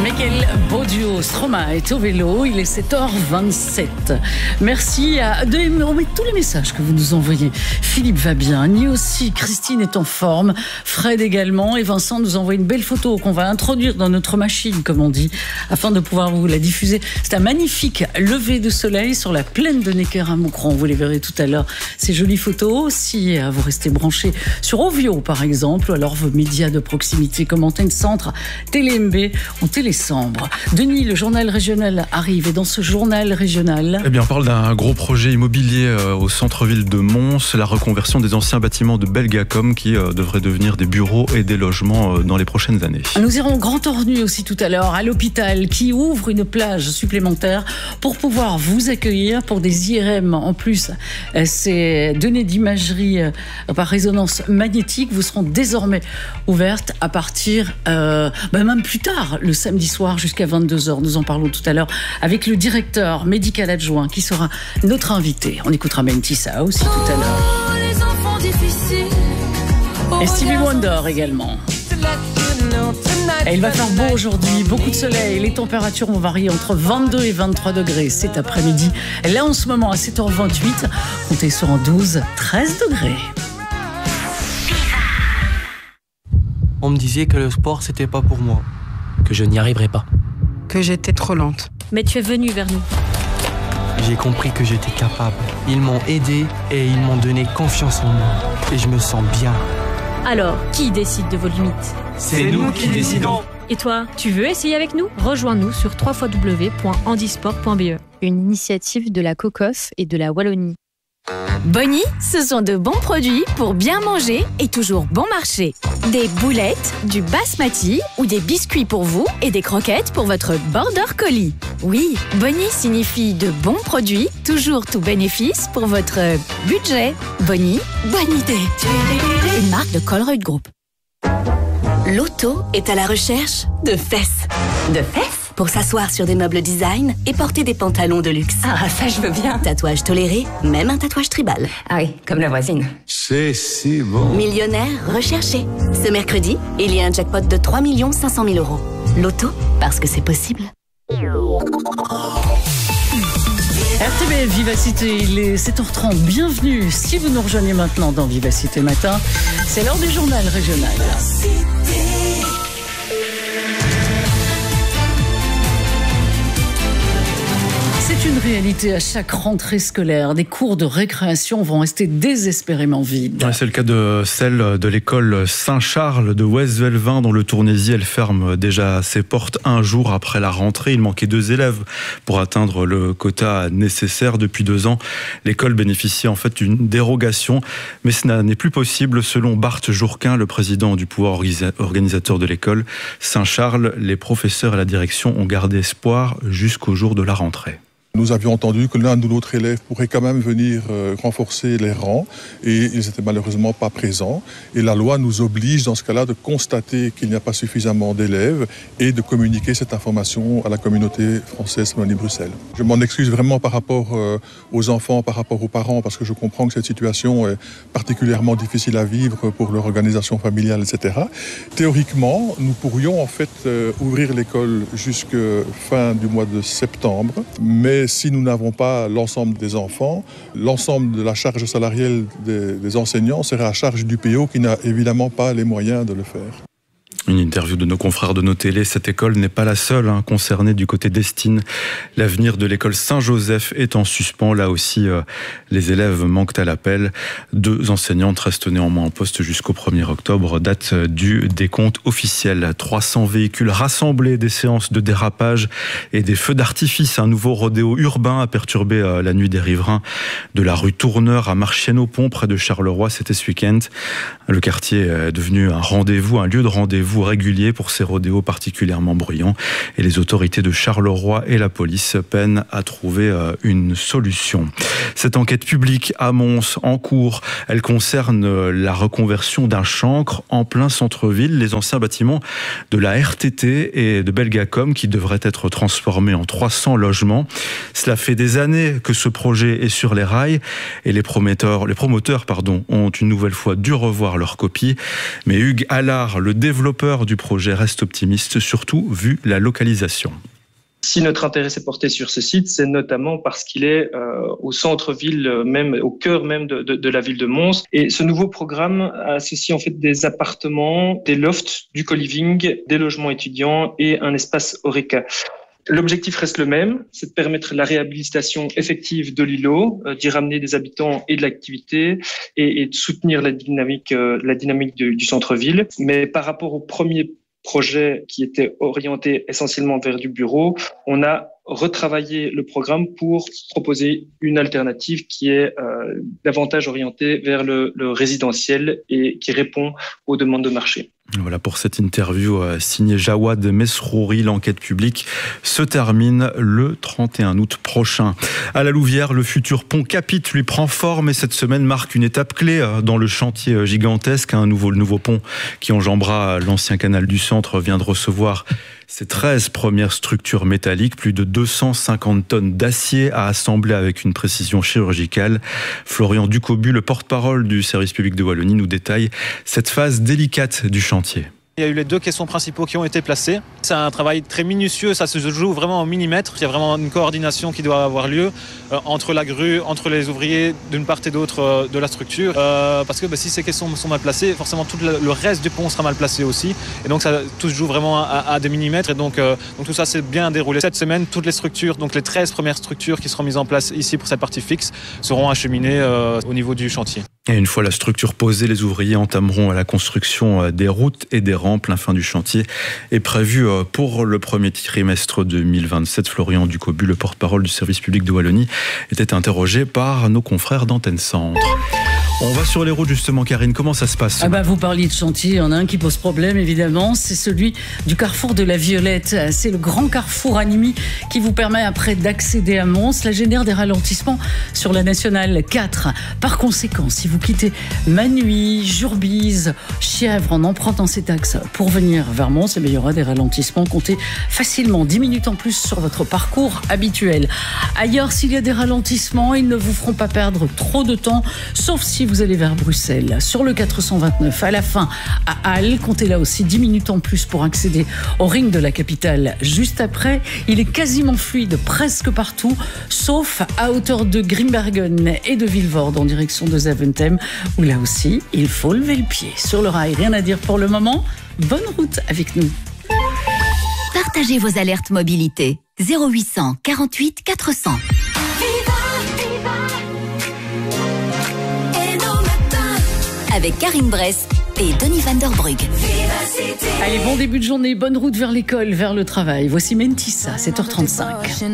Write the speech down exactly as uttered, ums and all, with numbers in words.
Mais quel beau duo, Stromae est au vélo, il est sept heures vingt-sept. Merci à de, on met tous les messages que vous nous envoyez. Philippe va bien, Ni aussi, Christine est en forme, Fred également, et Vincent nous envoie une belle photo qu'on va introduire dans notre machine, comme on dit, afin de pouvoir vous la diffuser. C'est un magnifique lever de soleil sur la plaine de Necker à Moucron. Vous les verrez tout à l'heure, ces jolies photos. Si vous restez branchés sur Ovio, par exemple, ou alors vos médias de proximité comme Antenne Centre, Télé M B ou Télé Sambre. Denis, le journal régional arrive, et dans ce journal régional... Eh bien, on parle d'un gros projet immobilier au centre-ville de Mons, la reconversion des anciens bâtiments de Belgacom qui devraient devenir des bureaux et des logements dans les prochaines années. Nous irons au Grand Ornu aussi tout à l'heure, à l'hôpital qui ouvre une plage supplémentaire pour pouvoir vous accueillir pour des I R M. En plus, ces données d'imagerie par résonance magnétique vous seront désormais ouvertes à partir, euh, bah même plus tard, le samedi soir jusqu'à vingt-deux heures. Nous en parlons tout à l'heure avec le directeur médical adjoint qui sera notre invité. On écoutera Mentissa aussi tout à l'heure. Et Stevie Wonder également. Et il va faire beau aujourd'hui, beaucoup de soleil. Les températures vont varier entre vingt-deux et vingt-trois degrés cet après-midi. Là, en ce moment, à sept heures vingt-huit, comptez sur en douze, treize degrés. On me disait que le sport, c'était pas pour moi, que je n'y arriverais pas, que j'étais trop lente. Mais tu es venu vers nous. J'ai compris que j'étais capable. Ils m'ont aidé et ils m'ont donné confiance en moi. Et je me sens bien. Alors, qui décide de vos limites ? C'est nous qui décidons. Et toi, tu veux essayer avec nous ? Rejoins-nous sur w w w point handisport point b e. Une initiative de la COCOF et de la Wallonie. Bonnie, ce sont de bons produits pour bien manger et toujours bon marché. Des boulettes, du basmati ou des biscuits pour vous et des croquettes pour votre border collie. Oui, Bonnie signifie de bons produits, toujours tout bénéfice pour votre budget. Bonnie, bonne idée. Une marque de Colruyt Group. L'auto est à la recherche de fesses. De fesses ? Pour s'asseoir sur des meubles design et porter des pantalons de luxe. Ah, ça je veux bien. Tatouage toléré, même un tatouage tribal. Ah oui, comme la voisine. C'est si bon. Millionnaire recherché. Ce mercredi, il y a un jackpot de trois millions cinq cent mille euros. L'auto, parce que c'est possible. R T B Vivacité, il est sept heures trente. Bienvenue. Si vous nous rejoignez maintenant dans Vivacité Matin, c'est l'heure du journal régional. C'est une réalité à chaque rentrée scolaire. Des cours de récréation vont rester désespérément vides. Ouais, c'est le cas de celle de l'école Saint-Charles de West-Velvin, dont le Tournésis. Elle ferme déjà ses portes un jour après la rentrée. Il manquait deux élèves pour atteindre le quota nécessaire. Depuis deux ans, l'école bénéficie en fait d'une dérogation. Mais ce n'est plus possible selon Bart Jourquin, le président du pouvoir organisateur de l'école Saint-Charles. Les professeurs et la direction ont gardé espoir jusqu'au jour de la rentrée. Nous avions entendu que l'un ou l'autre élève pourrait quand même venir euh, renforcer les rangs et ils n'étaient malheureusement pas présents. Et la loi nous oblige dans ce cas-là de constater qu'il n'y a pas suffisamment d'élèves et de communiquer cette information à la communauté française Wallonie-Bruxelles. Je m'en excuse vraiment par rapport euh, aux enfants, par rapport aux parents, parce que je comprends que cette situation est particulièrement difficile à vivre pour leur organisation familiale, et cetera. Théoriquement, nous pourrions en fait euh, ouvrir l'école jusqu'à fin du mois de septembre, mais si nous n'avons pas l'ensemble des enfants, l'ensemble de la charge salariale des, des enseignants sera à charge du P O qui n'a évidemment pas les moyens de le faire. Une interview de nos confrères de nos télés. Cette école n'est pas la seule hein, concernée du côté d'Estine. L'avenir de l'école Saint-Joseph est en suspens. Là aussi, euh, les élèves manquent à l'appel. Deux enseignantes restent néanmoins en poste jusqu'au premier octobre, date du décompte officiel. trois cents véhicules rassemblés, des séances de dérapage et des feux d'artifice. Un nouveau rodéo urbain a perturbé euh, la nuit des riverains de la rue Tourneur à Marchienne-au-Pont, près de Charleroi. C'était ce week-end. Le quartier est devenu un rendez-vous, un lieu de rendez-vous régulier pour ces rodéos particulièrement bruyants, et les autorités de Charleroi et la police peinent à trouver une solution. Cette enquête publique à Mons en cours, elle concerne la reconversion d'un chancre en plein centre-ville, les anciens bâtiments de la R T T et de Belgacom qui devraient être transformés en trois cents logements. Cela fait des années que ce projet est sur les rails et les promoteurs, les promoteurs pardon, ont une nouvelle fois dû revoir leur copie. Mais Hugues Allard, le développeur développeurs du projet restent optimistes, surtout vu la localisation. Si notre intérêt s'est porté sur ce site, c'est notamment parce qu'il est euh, au centre-ville, même au cœur même de, de, de la ville de Mons. Et ce nouveau programme associe en fait des appartements, des lofts, du co-living, des logements étudiants et un espace Horeca. L'objectif reste le même, c'est de permettre la réhabilitation effective de l'îlot, euh, d'y ramener des habitants et de l'activité et, et de soutenir la dynamique, euh, la dynamique du, du centre-ville. Mais par rapport au premier projet qui était orienté essentiellement vers du bureau, on a retravaillé le programme pour proposer une alternative qui est euh, davantage orientée vers le, le résidentiel et qui répond aux demandes de marché. Voilà pour cette interview euh, signée Jawad Mesrouri. L'enquête publique se termine le trente et un août prochain. À la Louvière, le futur pont Capit lui prend forme et cette semaine marque une étape clé euh, dans le chantier gigantesque. Un nouveau, le nouveau pont qui enjambera l'ancien canal du centre vient de recevoir ces treize premières structures métalliques, plus de deux cent cinquante tonnes d'acier à assembler avec une précision chirurgicale. Florian Ducobu, le porte-parole du service public de Wallonie, nous détaille cette phase délicate du chantier. Il y a eu les deux caissons principaux qui ont été placés. C'est un travail très minutieux, ça se joue vraiment en millimètres. Il y a vraiment une coordination qui doit avoir lieu euh, entre la grue, entre les ouvriers d'une part et d'autre euh, de la structure. Euh, parce que bah, si ces caissons sont mal placés, forcément tout le, le reste du pont sera mal placé aussi. Et donc ça, tout se joue vraiment à, à des millimètres. Et donc, euh, donc tout ça s'est bien déroulé. Cette semaine, toutes les structures, donc les treize premières structures qui seront mises en place ici pour cette partie fixe, seront acheminées euh, au niveau du chantier. Et une fois la structure posée, les ouvriers entameront la construction des routes et des rampes. La fin du chantier est prévue pour le premier trimestre deux mille vingt-sept. Florian Ducobu, le porte-parole du service public de Wallonie, était interrogé par nos confrères d'Antenne Centre. On va sur les routes justement, Karine, comment ça se passe? Ah bah vous parliez de chantier, il y en a un qui pose problème évidemment, c'est celui du carrefour de la Violette. C'est le grand carrefour Animi qui vous permet après d'accéder à Mons. Cela génère des ralentissements sur la nationale quatre. Par conséquent, si vous quittez Manuy, Jurbise, Chièvre en empruntant cet axe pour venir vers Mons, eh bien, il y aura des ralentissements. Comptez facilement dix minutes en plus sur votre parcours habituel. Ailleurs, s'il y a des ralentissements, ils ne vous feront pas perdre trop de temps, sauf si vous allez vers Bruxelles. Sur le quatre cent vingt-neuf, à la fin, à Halle, comptez là aussi dix minutes en plus pour accéder au ring de la capitale. Juste après, il est quasiment fluide presque partout, sauf à hauteur de Grimbergen et de Vilvoorde en direction de Zaventem, où là aussi, il faut lever le pied. Sur le rail, rien à dire pour le moment. Bonne route avec nous. Partagez vos alertes mobilité. zéro huit cent quarante-huit quatre cents. Avec Karine Bress et Denis Van der Brugge. Allez, bon début de journée, bonne route vers l'école, vers le travail. Voici Mentissa, sept heures trente-cinq.